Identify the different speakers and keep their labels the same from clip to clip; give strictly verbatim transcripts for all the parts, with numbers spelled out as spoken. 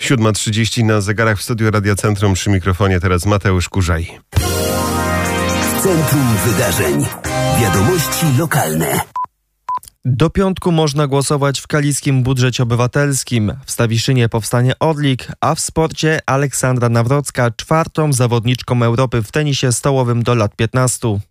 Speaker 1: siódma trzydzieści na zegarach w studiu Radia Centrum, przy mikrofonie teraz Mateusz Kurzaj.
Speaker 2: Centrum Wydarzeń. Wiadomości lokalne.
Speaker 3: Do piątku można głosować w Kaliskim Budżecie Obywatelskim. W Stawiszynie powstanie Orlik, a w sporcie Aleksandra Nawrocka, czwartą zawodniczką Europy w tenisie stołowym do lat piętnastu.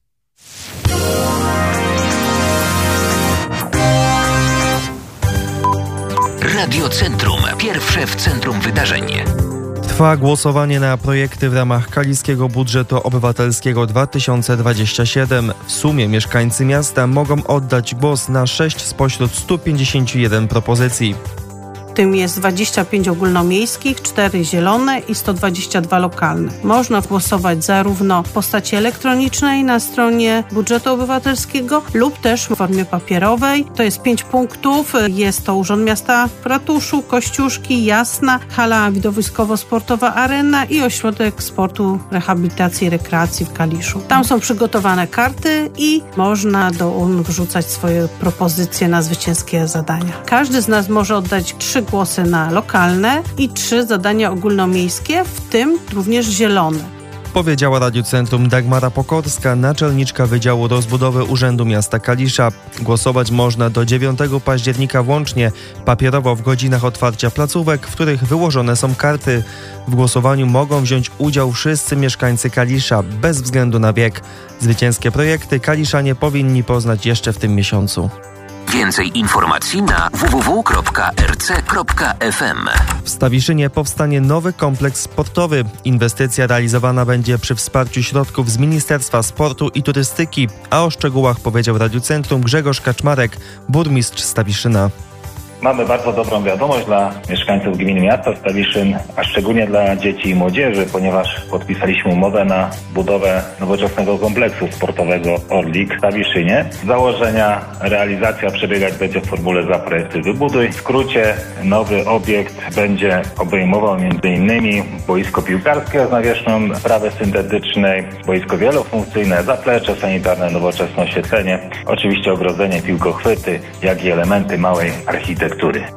Speaker 2: Radio Centrum. Pierwsze w centrum wydarzeń.
Speaker 3: Trwa głosowanie na projekty w ramach Kaliskiego Budżetu Obywatelskiego dwa tysiące dwudziestego siódmego. W sumie mieszkańcy miasta mogą oddać głos na sześć spośród stu pięćdziesięciu jeden propozycji.
Speaker 4: Tym jest dwadzieścia pięć ogólnomiejskich, cztery zielone i sto dwadzieścia dwa lokalne. Można głosować zarówno w postaci elektronicznej na stronie budżetu obywatelskiego lub też w formie papierowej. To jest pięć punktów. Jest to Urząd Miasta w Ratuszu, Kościuszki, Jasna, hala widowiskowo-sportowa Arena i Ośrodek Sportu, Rehabilitacji i Rekreacji w Kaliszu. Tam są przygotowane karty i można do urn wrzucać swoje propozycje na zwycięskie zadania. Każdy z nas może oddać trzy głosy na lokalne i trzy zadania ogólnomiejskie, w tym również zielone.
Speaker 3: Powiedziała Radiu Centrum Dagmara Pokorska, naczelniczka Wydziału Rozbudowy Urzędu Miasta Kalisza. Głosować można do dziewiątego października włącznie, papierowo w godzinach otwarcia placówek, w których wyłożone są karty. W głosowaniu mogą wziąć udział wszyscy mieszkańcy Kalisza, bez względu na wiek. Zwycięskie projekty kaliszanie powinni poznać jeszcze w tym miesiącu.
Speaker 2: Więcej informacji na w w w kropka r c kropka f m.
Speaker 3: W Stawiszynie powstanie nowy kompleks sportowy. Inwestycja realizowana będzie przy wsparciu środków z Ministerstwa Sportu i Turystyki, a o szczegółach powiedział Radiu Centrum Grzegorz Kaczmarek, burmistrz Stawiszyna.
Speaker 5: Mamy bardzo dobrą wiadomość dla mieszkańców gminy miasta Stawiszyn, a szczególnie dla dzieci i młodzieży, ponieważ podpisaliśmy umowę na budowę nowoczesnego kompleksu sportowego Orlik w Stawiszynie. Z założenia realizacja przebiegać będzie w formule zaprojektuj, wybuduj. W skrócie nowy obiekt będzie obejmował m.in. boisko piłkarskie z nawierzchnią trawy syntetycznej, boisko wielofunkcyjne, zaplecze sanitarne, nowoczesne oświetlenie, oczywiście ogrodzenie, piłkochwyty, jak i elementy małej architektury.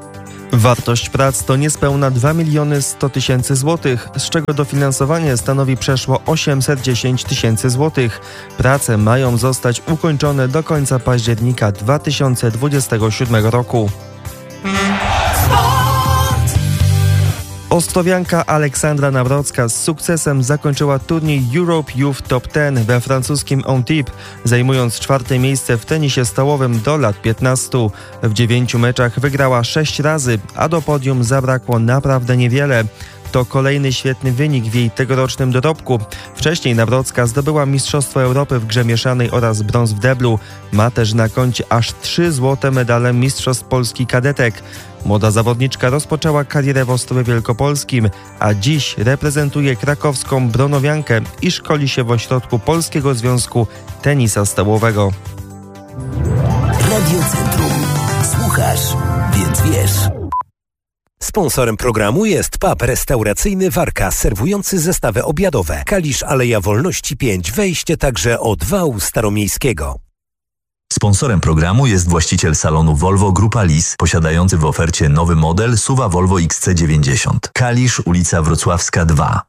Speaker 3: Wartość prac to niespełna dwa miliony sto tysięcy złotych, z czego dofinansowanie stanowi przeszło osiemset dziesięć tysięcy złotych. Prace mają zostać ukończone do końca października dwa tysiące dwudziestego siódmego roku. Ostrowianka Aleksandra Nawrocka z sukcesem zakończyła turniej Europe Youth Top dziesięć we francuskim Antibes, zajmując czwarte miejsce w tenisie stołowym do lat piętnastu. W dziewięciu meczach wygrała sześć razy, a do podium zabrakło naprawdę niewiele. To kolejny świetny wynik w jej tegorocznym dorobku. Wcześniej Nawrocka zdobyła Mistrzostwo Europy w grze mieszanej oraz brąz w deblu. Ma też na koncie aż trzy złote medale Mistrzostw Polski kadetek. Młoda zawodniczka rozpoczęła karierę w Ostrowie Wielkopolskim, a dziś reprezentuje krakowską Bronowiankę i szkoli się w ośrodku Polskiego Związku Tenisa Stołowego.
Speaker 2: Radio Centrum. Słuchasz, więc wiesz. Sponsorem programu jest pub restauracyjny Warka, serwujący zestawy obiadowe. Kalisz, Aleja Wolności pięć, wejście także od wału staromiejskiego.
Speaker 6: Sponsorem programu jest właściciel salonu Volvo Grupa Lis, posiadający w ofercie nowy model S U V-a Volvo X C dziewięćdziesiąt. Kalisz, ulica Wrocławska dwa.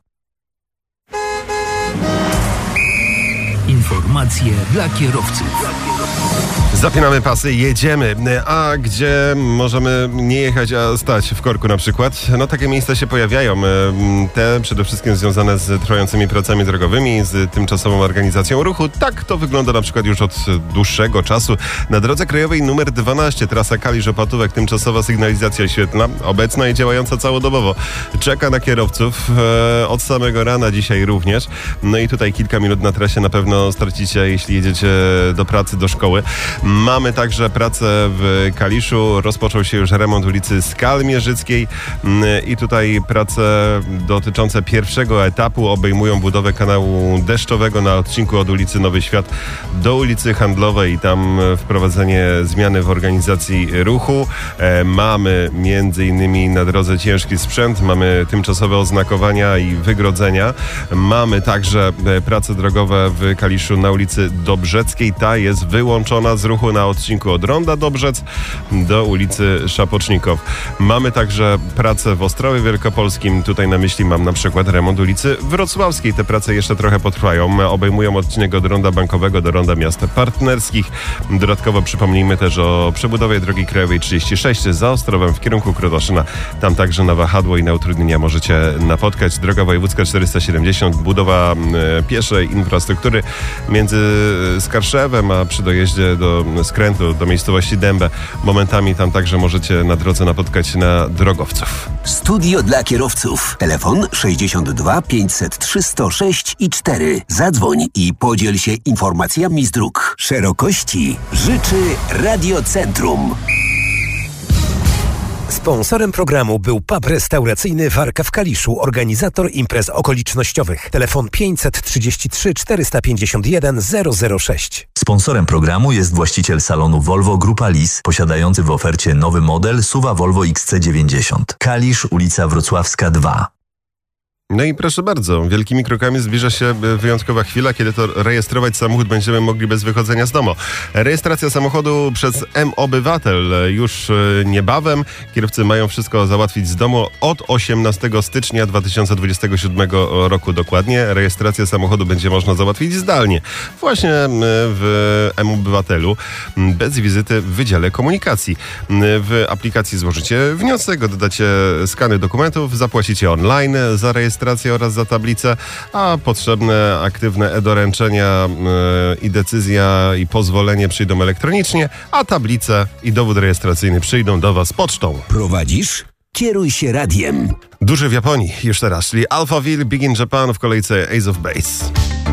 Speaker 2: Informacje dla kierowców.
Speaker 1: Zapinamy pasy, jedziemy. A gdzie możemy nie jechać, a stać w korku na przykład? No takie miejsca się pojawiają. Te przede wszystkim związane z trwającymi pracami drogowymi, z tymczasową organizacją ruchu. Tak to wygląda na przykład już od dłuższego czasu. Na drodze krajowej numer dwanaście, trasa Kalisz-Opatówek, tymczasowa sygnalizacja świetlna, obecna i działająca całodobowo. Czeka na kierowców e, od samego rana dzisiaj również. No i tutaj kilka minut na trasie na pewno stracicie, jeśli jedziecie do pracy, do szkoły. Mamy także pracę w Kaliszu. Rozpoczął się już remont ulicy Skalmierzyckiej i tutaj prace dotyczące pierwszego etapu obejmują budowę kanału deszczowego na odcinku od ulicy Nowy Świat do ulicy Handlowej i tam wprowadzenie zmiany w organizacji ruchu. Mamy między innymi na drodze ciężki sprzęt, mamy tymczasowe oznakowania i wygrodzenia. Mamy także prace drogowe w Kaliszu na ulicy Dobrzeckiej. Ta jest wyłączona z ruchu ruchu na odcinku od Ronda Dobrzec do ulicy Szapocznikow. Mamy także pracę w Ostrowie Wielkopolskim. Tutaj na myśli mam na przykład remont ulicy Wrocławskiej. Te prace jeszcze trochę potrwają. Obejmują odcinek od Ronda Bankowego do Ronda Miast Partnerskich. Dodatkowo przypomnijmy też o przebudowie drogi krajowej trzydzieści sześć za Ostrowem w kierunku Krotoszyna. Tam także na wahadło i na utrudnienia możecie napotkać. Droga wojewódzka czterysta siedemdziesiąt, budowa e, pieszej infrastruktury między Skarszewem a przy dojeździe do skrętu do miejscowości Dębę. Momentami tam także możecie na drodze napotkać na drogowców.
Speaker 7: Studio dla kierowców. Telefon sześćdziesiąt dwa pięćset trzy sto sześć i cztery. Zadzwoń i podziel się informacjami z dróg. Szerokości życzy Radiocentrum.
Speaker 2: Sponsorem programu był pub restauracyjny Warka w Kaliszu, organizator imprez okolicznościowych. Telefon pięćset trzydzieści trzy czterysta pięćdziesiąt jeden zero zero sześć.
Speaker 6: Sponsorem programu jest właściciel salonu Volvo Grupa Lis, posiadający w ofercie nowy model SUV-a Volvo X C dziewięćdziesiąt. Kalisz, ulica Wrocławska dwa.
Speaker 1: No i proszę bardzo, wielkimi krokami zbliża się wyjątkowa chwila, kiedy to rejestrować samochód będziemy mogli bez wychodzenia z domu. Rejestracja samochodu przez M-Obywatel już niebawem. Kierowcy mają wszystko załatwić z domu od osiemnastego stycznia dwa tysiące dwudziestego siódmego roku dokładnie. Rejestrację samochodu będzie można załatwić zdalnie. Właśnie w M-Obywatelu, bez wizyty w Wydziale Komunikacji. W aplikacji złożycie wniosek, dodacie skany dokumentów, zapłacicie online za rejestrację oraz za tablicę, a potrzebne aktywne e-doręczenia yy, i decyzja i pozwolenie przyjdą elektronicznie, a tablice i dowód rejestracyjny przyjdą do Was pocztą.
Speaker 7: Prowadzisz? Kieruj się radiem.
Speaker 1: Duży w Japonii już teraz, czyli Alphaville, Big in Japan w kolejce Ace of Base.